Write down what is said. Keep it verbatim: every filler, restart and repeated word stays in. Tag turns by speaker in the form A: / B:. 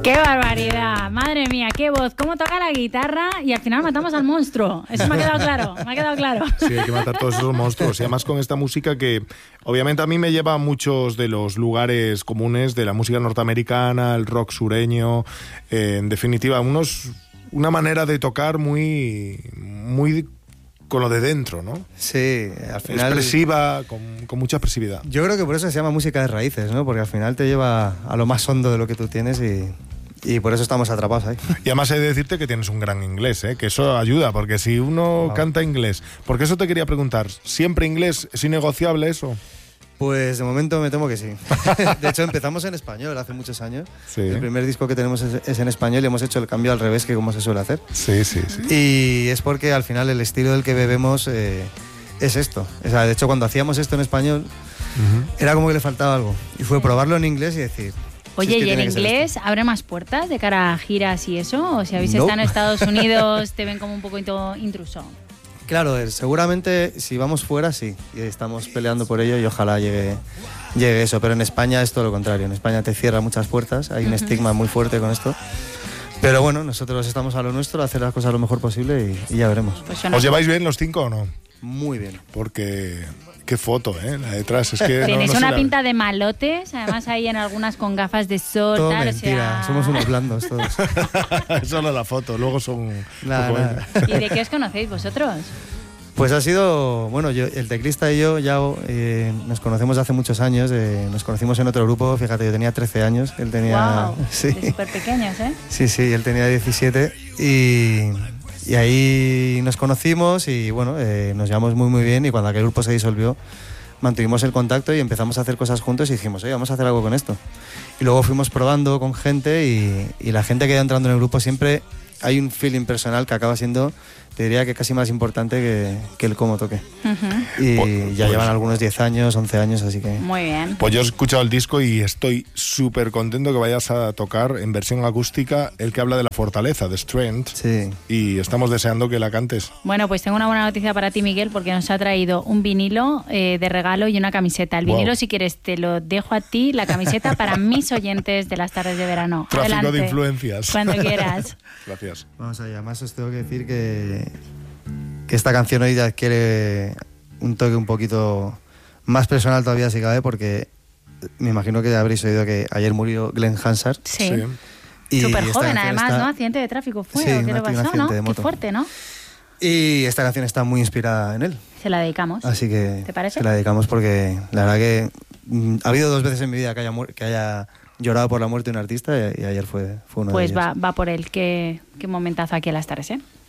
A: ¡Qué barbaridad! Madre mía, qué voz, cómo toca la guitarra y al final matamos al monstruo. Eso me ha quedado claro, me ha quedado claro.
B: Sí, hay que matar todos esos monstruos. Y además con esta música que obviamente a mí me lleva a muchos de los lugares comunes de la música norteamericana, el rock sureño, eh, en definitiva, unos una manera de tocar muy, muy con lo de dentro, ¿no?
C: Sí, al final...
B: Expresiva, con, con mucha expresividad.
C: Yo creo que por eso se llama música de raíces, ¿no? Porque al final te lleva a lo más hondo de lo que tú tienes y, y por eso estamos atrapados ahí.
B: Y además he de decirte que tienes un gran inglés, ¿eh? Que eso ayuda, porque si uno wow. canta inglés... Porque eso te quería preguntar, ¿siempre inglés es innegociable eso?
C: Pues de momento me temo que sí. De hecho empezamos en español hace muchos años. Sí. El primer disco que tenemos es, es en español y hemos hecho el cambio al revés que como se suele hacer.
B: Sí, sí, sí.
C: Y es porque al final el estilo del que bebemos eh, es esto. O sea, de hecho cuando hacíamos esto en español uh-huh. era como que le faltaba algo. Y fue probarlo en inglés y decir...
A: Oye, si es que ¿y el inglés abre más puertas de cara a giras y eso? ¿O si habéis no. estado en Estados Unidos te ven como un poco intruso?
C: Claro, seguramente si vamos fuera sí, y estamos peleando por ello y ojalá llegue, llegue eso, pero en España es todo lo contrario, en España te cierra muchas puertas, hay un uh-huh. estigma muy fuerte con esto, pero bueno, nosotros estamos a lo nuestro, a hacer las cosas lo mejor posible y, y ya veremos.
A: Pues
B: ¿Os lleváis bien los cinco o no?
C: Muy bien.
B: Porque... Qué foto, ¿eh? La detrás, es que...
A: Tenéis
B: no, no
A: una pinta de malotes, además hay en algunas con gafas de sol,
C: todo
A: tal,
C: mentira,
A: o sea...
C: somos unos blandos todos.
B: Solo la foto, luego son...
C: Nada, nada.
A: ¿Y de qué os conocéis vosotros?
C: Pues ha sido, bueno, yo, el teclista y yo ya eh, nos conocemos hace muchos años, eh, nos conocimos en otro grupo, fíjate, yo tenía trece años, él tenía...
A: Wow,
C: sí.
A: de súper pequeños, ¿eh?
C: Sí, sí, él tenía diecisiete y... Y ahí nos conocimos y bueno, eh, nos llevamos muy muy bien y cuando aquel grupo se disolvió mantuvimos el contacto y empezamos a hacer cosas juntos y dijimos, oye, vamos a hacer algo con esto. Y luego fuimos probando con gente y, y la gente que iba entrando en el grupo siempre hay un feeling personal que acaba siendo, te diría que casi más importante que, que el cómo toque. Uh-huh. Y pues, ya pues, llevan algunos diez años, once años, así que...
A: Muy bien.
B: Pues yo he escuchado el disco y estoy súper contento que vayas a tocar en versión acústica el que habla de la fortaleza, de Strength.
C: Sí.
B: Y estamos deseando que la cantes.
A: Bueno, pues tengo una buena noticia para ti, Miguel, porque nos ha traído un vinilo eh, de regalo y una camiseta. El vinilo, wow. si quieres, te lo dejo a ti, la camiseta para mis oyentes de las tardes de verano.
B: Tráfico
A: Adelante,
B: de influencias.
A: Cuando quieras.
B: Gracias.
C: Vamos allá, además os tengo que decir que, que esta canción hoy adquiere un toque un poquito más personal todavía si cabe, porque me imagino que habréis oído que ayer murió Glenn Hansard.
A: Sí. sí. Súper joven además, está... ¿no? Accidente de tráfico fue,
C: sí,
A: ¿o qué le pasó, no? Qué fuerte, ¿no?
C: Y esta canción está muy inspirada en él.
A: Se la dedicamos.
C: Así que
A: ¿te parece?
C: Se la dedicamos porque la verdad que mm, ha habido dos veces en mi vida que haya, que haya llorado por la muerte de un artista y, y ayer fue, fue uno
A: pues
C: de ellos.
A: Pues va, va por él. Qué, qué momentazo aquí a las tardes, ¿eh?